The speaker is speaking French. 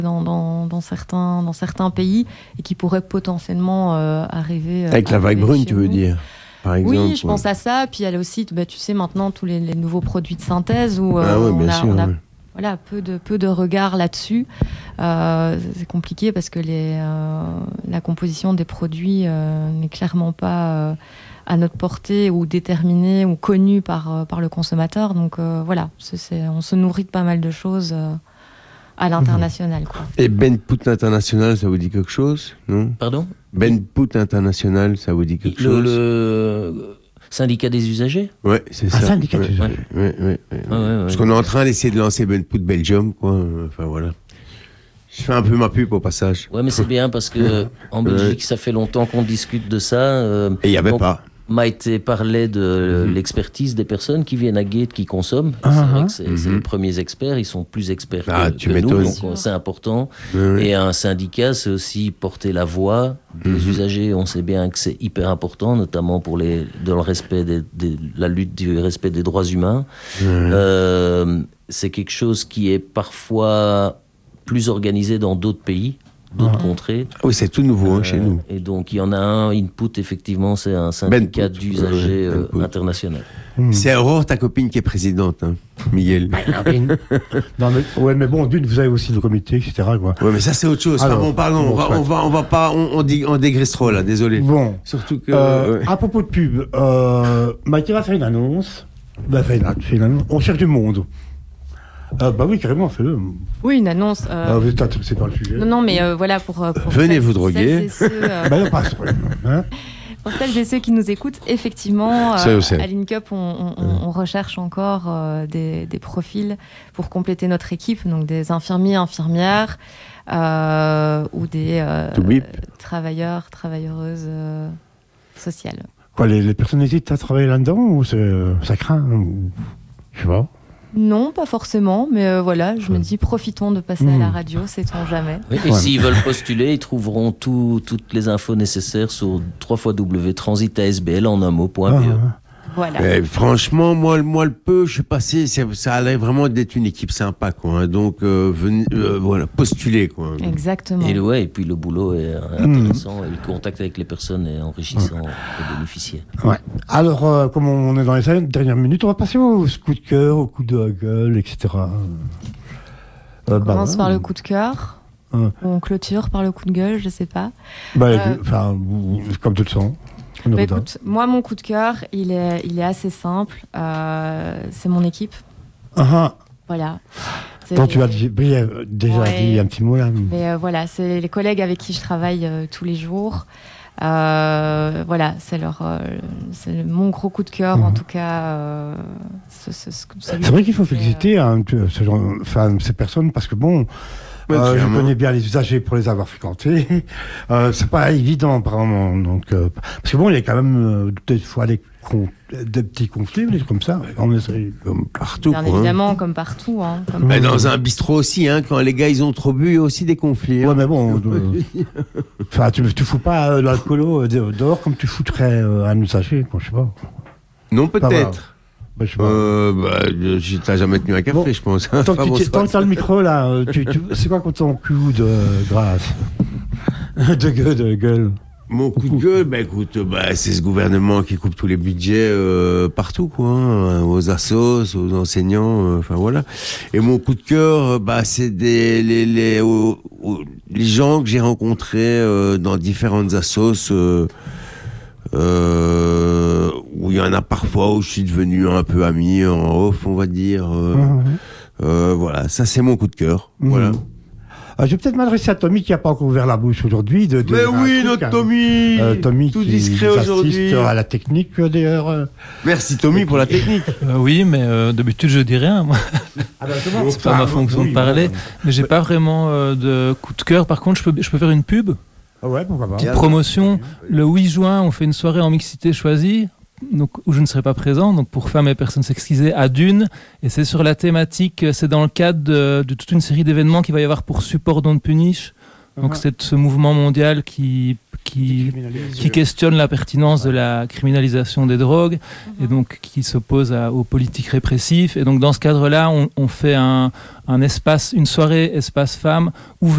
dans certains pays et qui pourraient potentiellement arriver. Avec la vague brune, tu veux dire, par exemple. Oui, je pense à ça. Puis il y a aussi, tu sais, maintenant tous les nouveaux produits de synthèse où on a voilà, peu de regard là-dessus. C'est compliqué parce que la composition des produits n'est clairement pas à notre portée ou déterminée ou connue par le consommateur. Donc voilà, on se nourrit de pas mal de choses à l'international, quoi. Et Ben Put International, ça vous dit quelque chose, non ? Pardon ? Ben Put International, ça vous dit quelque chose ? Le syndicat des usagers ? Ouais, c'est ça. Syndicat des usagers. Ouais. Parce qu'on est en train d'essayer de lancer Ben Put Belgium, quoi. Enfin, voilà. Je fais un peu ma pub au passage. Ouais, mais c'est bien parce que en Belgique, ça fait longtemps qu'on discute de ça. Et il n'y avait pas. Maïté parlait de l'expertise des personnes qui viennent à Gate, qui consomment. C'est vrai que c'est les premiers experts, ils sont plus experts que nous, donc c'est important. Et un syndicat, c'est aussi porter la voix des usagers. On sait bien que c'est hyper important, notamment dans le respect la lutte du respect des droits humains. C'est quelque chose qui est parfois plus organisé dans d'autres pays, d'autres contrées. Oui, c'est tout nouveau chez nous. Et donc, il y en a un, Input, effectivement, c'est un syndicat d'usagers international. C'est Aurore, ta copine, qui est présidente, hein, Miguel. mais bon, vous avez aussi le comité, etc. Quoi. Ouais, mais ça, c'est autre chose. Alors, pardon, on va pas, on dégraisse trop, là, désolé. Bon. Surtout que... À propos de pub, Maïté va faire une annonce. On cherche du monde. Oui, carrément, fais-le. Oui, une annonce. Vous êtes intéressé par le sujet. Non, mais voilà, pour venez vous droguer. Pour celles et ceux qui nous écoutent, effectivement, à l'INCUP, on recherche encore des profils pour compléter notre équipe, donc des infirmiers, infirmières, ou des travailleuses sociales. Quoi, les personnes hésitent à travailler là-dedans ou ça craint je sais pas. Non, pas forcément, mais voilà, je me dis, profitons de passer à la radio, sait-on jamais. Oui, et s'ils veulent postuler, ils trouveront toutes les infos nécessaires sur www.transitasbl en un mot.be. Voilà. Et franchement, moi, le peu, je suis passé, ça allait vraiment d'être une équipe sympa, quoi. Hein. Donc, voilà, postuler, quoi. Exactement. Et puis le boulot est intéressant, et le contact avec les personnes est enrichissant et bénéficiaire. Ouais. Alors, comme on est dans les dernières minutes, on va passer au coup de cœur, au coup de gueule, etc. On commence par le coup de cœur, on clôture par le coup de gueule, je sais pas. Comme tout le temps. Écoute, moi, mon coup de cœur, il est assez simple. C'est mon équipe. Voilà. Quand tu as déjà dit un petit mot là. Mais voilà, c'est les collègues avec qui je travaille tous les jours. Voilà, c'est mon gros coup de cœur, en tout cas. C'est vrai qu'il faut féliciter ces personnes parce que bon. Je connais bien les usagers pour les avoir fréquentés. C'est pas évident, apparemment. Donc, parce que bon, il y a quand même des fois des petits conflits, des trucs comme ça. On essaye comme partout. Bien évidemment, comme partout. Hein, dans un bistrot aussi, hein, quand les gars ils ont trop bu, il y a aussi des conflits. Ouais, mais bon, tu fous pas l'alcoolo dehors comme tu foutrais un usager, quoi, je sais pas. Non, peut-être. T'as jamais tenu un café, je pense. Tant que t'as le micro, là, c'est quoi ton coup de grâce de gueule? Mon coup de gueule, écoute, c'est ce gouvernement qui coupe tous les budgets partout, quoi, hein, aux assos, aux enseignants, enfin voilà. Et mon coup de cœur, c'est les gens que j'ai rencontrés dans différentes assos. Où il y en a parfois où je suis devenu un peu ami en off, on va dire. Voilà, ça c'est mon coup de cœur. Voilà. Je vais peut-être m'adresser à Tommy qui n'a pas encore ouvert la bouche aujourd'hui. Mais oui, notre Tommy. Tommy tout qui discret aujourd'hui. À la technique d'ailleurs. Merci Tommy pour la technique. Oui, mais d'habitude je dis rien. Moi. C'est pas ma fonction de parler. Mais j'ai pas vraiment de coup de cœur. Par contre, je peux faire une pub. Ouais, pourquoi pas. Promotion, le 8 juin, on fait une soirée en mixité choisie, donc, où je ne serai pas présent, donc pour femmes et personnes sexisées à Dune, et c'est sur la thématique, c'est dans le cadre de toute une série d'événements qu'il va y avoir pour Support Don't Punish, donc c'est ce mouvement mondial qui questionne la pertinence de la criminalisation des drogues, et donc qui s'oppose aux politiques répressives, et donc dans ce cadre-là, on fait un espace, une soirée espace femmes ouvert